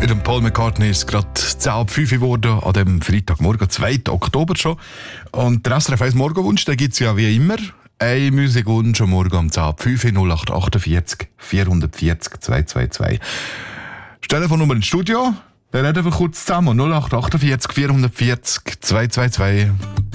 Mit dem Paul McCartney ist es gerade 10:05 geworden, an dem Freitagmorgen, 2. Oktober schon. Und der SRF 1 Morgenwunsch, den gibt es ja wie immer. Ein Musikwunsch am Morgen um 10:05, 0848 440 222. Telefonnummer ins Studio, dann reden wir kurz zusammen. 0848 440 222.